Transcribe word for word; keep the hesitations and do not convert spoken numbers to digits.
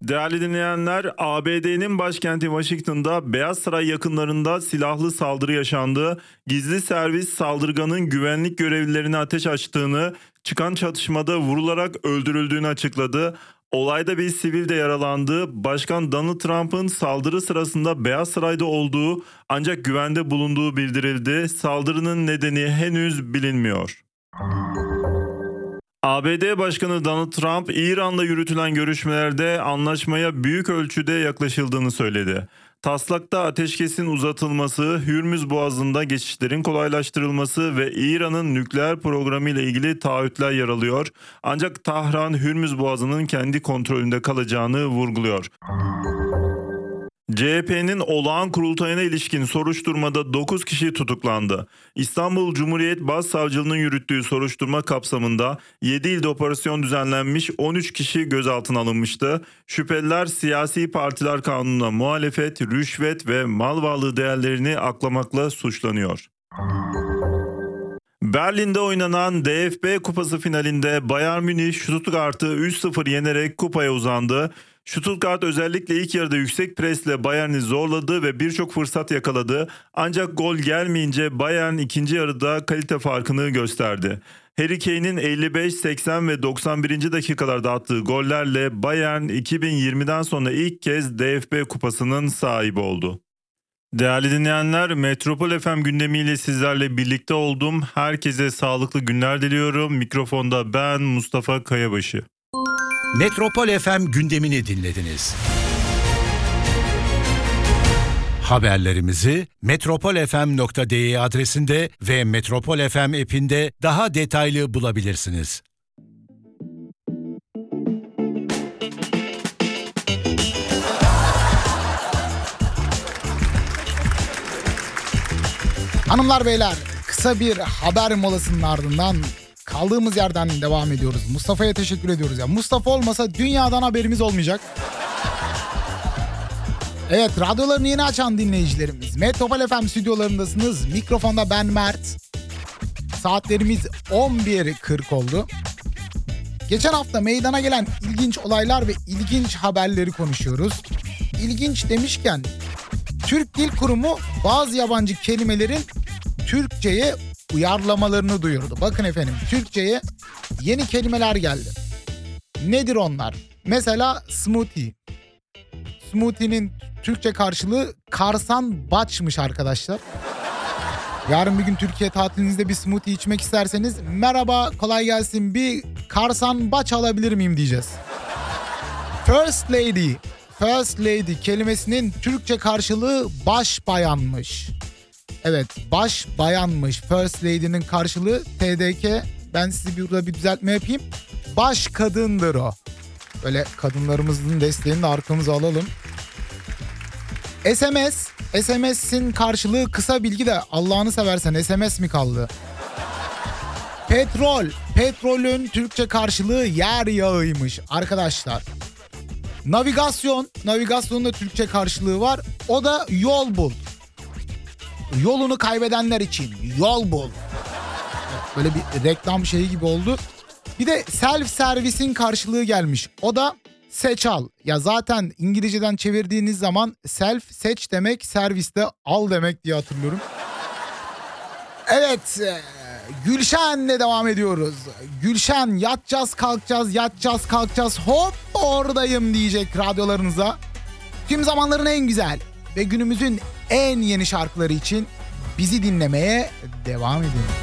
Değerli dinleyenler, A B D'nin başkenti Washington'da Beyaz Saray yakınlarında silahlı saldırı yaşandı. Gizli servis saldırganın güvenlik görevlilerine ateş açtığını, çıkan çatışmada vurularak öldürüldüğünü açıkladı. Olayda bir sivil de yaralandı. Başkan Donald Trump'ın saldırı sırasında Beyaz Saray'da olduğu ancak güvende bulunduğu bildirildi. Saldırının nedeni henüz bilinmiyor. A B D Başkanı Donald Trump, İran'la yürütülen görüşmelerde anlaşmaya büyük ölçüde yaklaşıldığını söyledi. Taslakta ateşkesin uzatılması, Hürmüz Boğazı'nda geçişlerin kolaylaştırılması ve İran'ın nükleer programı ile ilgili taahhütler yer alıyor. Ancak Tahran, Hürmüz Boğazı'nın kendi kontrolünde kalacağını vurguluyor. C H P'nin olağan kurultayına ilişkin soruşturmada dokuz kişi tutuklandı. İstanbul Cumhuriyet Başsavcılığı'nın yürüttüğü soruşturma kapsamında yedi ilde operasyon düzenlenmiş, on üç kişi gözaltına alınmıştı. Şüpheliler siyasi partiler kanununa muhalefet, rüşvet ve mal varlığı değerlerini aklamakla suçlanıyor. Berlin'de oynanan D F B Kupası finalinde Bayern Münih Stuttgart'ı üç sıfır yenerek kupaya uzandı. Stuttgart özellikle ilk yarıda yüksek presle Bayern'i zorladı ve birçok fırsat yakaladı. Ancak gol gelmeyince Bayern ikinci yarıda kalite farkını gösterdi. Harry Kane'in elli beş, seksen ve doksan birinci dakikalarda attığı gollerle Bayern iki bin yirmiden sonra ilk kez D F B Kupası'nın sahibi oldu. Değerli dinleyenler, Metropol F M gündemiyle sizlerle birlikte oldum. Herkese sağlıklı günler diliyorum. Mikrofonda ben Mustafa Kayabaşı. Metropol F M gündemini dinlediniz. Haberlerimizi metropol f m nokta d e adresinde ve Metropol F M app'inde daha detaylı bulabilirsiniz. Hanımlar beyler, kısa bir haber molasının ardından kaldığımız yerden devam ediyoruz. Mustafa'ya teşekkür ediyoruz ya. Mustafa olmasa dünyadan haberimiz olmayacak. Evet, radyolarını yeni açan dinleyicilerimiz, Metropol F M stüdyolarındasınız. Mikrofonda ben Mert. Saatlerimiz on bir kırk oldu. Geçen hafta meydana gelen ilginç olaylar ve ilginç haberleri konuşuyoruz. İlginç demişken, Türk Dil Kurumu bazı yabancı kelimelerin Türkçe'ye uyarlamalarını duyurdu. Bakın efendim, Türkçe'ye yeni kelimeler geldi. Nedir onlar? Mesela smoothie. Smoothie'nin Türkçe karşılığı karsan baçmış arkadaşlar. Yarın bir gün Türkiye tatilinizde bir smoothie içmek isterseniz merhaba, kolay gelsin, bir karsan baç alabilir miyim diyeceğiz. First Lady. First Lady kelimesinin Türkçe karşılığı baş bayanmış. Evet, baş bayanmış. First Lady'nin karşılığı T D K. Ben size burada bir düzeltme yapayım. Baş kadındır o. Böyle kadınlarımızın desteğini de arkamıza alalım. S M S. S M S'in karşılığı kısa bilgi de Allah'ını seversen S M S mi kaldı? Petrol. Petrolün Türkçe karşılığı yer yağıymış arkadaşlar. Navigasyon. Navigasyonun da Türkçe karşılığı var. O da yol bul. Yolunu kaybedenler için yol bul. Böyle bir reklam şeyi gibi oldu. Bir de self servisin karşılığı gelmiş. O da seç al. Ya zaten İngilizceden çevirdiğiniz zaman self seç demek, serviste al demek diye hatırlıyorum. Evet, Gülşen'le devam ediyoruz. Gülşen yatacağız kalkacağız yatacağız kalkacağız hop oradayım diyecek radyolarınıza. Tüm zamanların en güzel ve günümüzün en yeni şarkıları için bizi dinlemeye devam edin.